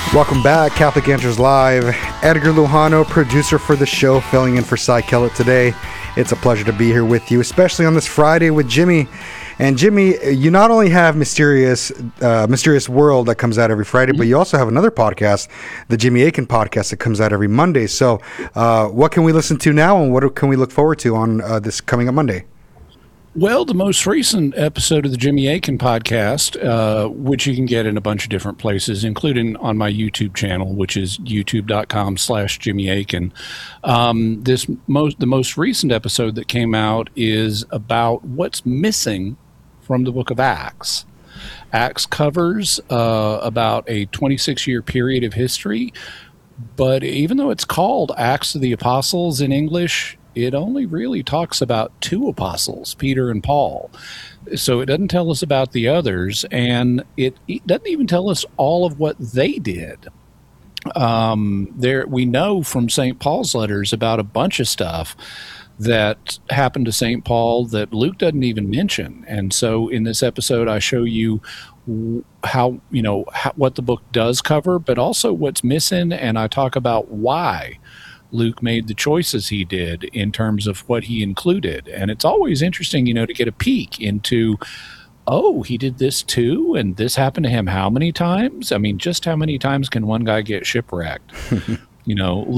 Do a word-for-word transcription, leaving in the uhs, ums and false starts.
Welcome back, Catholic Answers Live. Edgar Lujano, producer for the show, filling in for Cy Kellett today. It's a pleasure to be here with you, especially on this Friday with Jimmy. And Jimmy, you not only have Mysterious uh, Mysterious World that comes out every Friday, mm-hmm. but you also have another podcast, the Jimmy Akin podcast, that comes out every Monday. So uh, what can we listen to now, and what can we look forward to on uh, this coming up Monday? Well, the most recent episode of the Jimmy Akin podcast, uh, which you can get in a bunch of different places, including on my YouTube channel, which is youtube.com slash Jimmy Akin. Um, this most the most recent episode that came out is about what's missing from the book of Acts. Acts covers uh, about a twenty-six year period of history, but even though it's called Acts of the Apostles in English, it only really talks about two apostles, Peter and Paul. So it doesn't tell us about the others, and it, it doesn't even tell us all of what they did. Um, there, we know from Saint Paul's letters about a bunch of stuff that happened to Saint Paul that Luke doesn't even mention. And so in this episode, I show you how, you know, how, what the book does cover, but also what's missing, and I talk about why Luke made the choices he did in terms of what he included. And it's always interesting, you know, to get a peek into, oh, he did this too, and this happened to him how many times? I mean, just how many times can one guy get shipwrecked? You know,